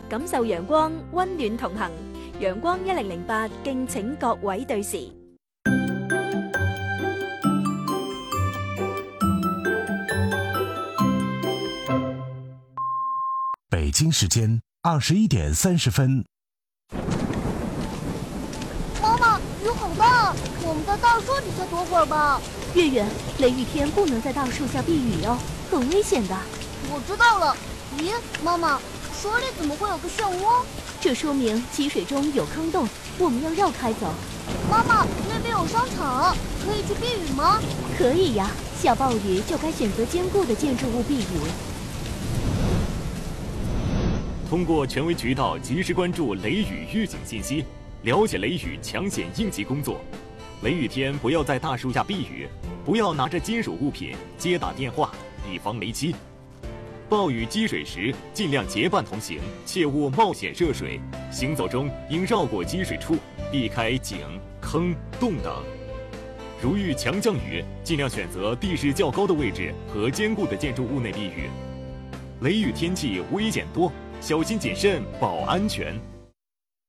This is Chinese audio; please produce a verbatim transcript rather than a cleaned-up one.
感受陽光，溫暖同行。陽光一零零八，敬請各位對時。 北京時間二十一點三十分。 媽媽，雨好大，我們在大樹底下躲會兒吧。 月月，雷雨天不能在大樹下避雨哦，很危險的。 我知道了。咦，媽媽，水裡怎麼會有個漩渦？ 這說明積水中有坑洞，我們要繞開走。 媽媽，那邊有商場，可以去避雨嗎？ 可以呀，下暴雨就該選擇堅固的建築物避雨。 通過權威渠道及時關注雷雨預警信息，了解雷雨搶險應急工作。雷雨天不要在大樹下避雨，不要拿着金屬物品接打電話，以防雷擊。暴雨積水時，盡量結伴同行，切勿冒險涉水。行走中應繞過積水處，避開井、坑、洞等。如遇強降雨，盡量選擇地勢較高的位置和堅固的建築物內避雨。雷雨天氣危險多，小心謹慎保安全。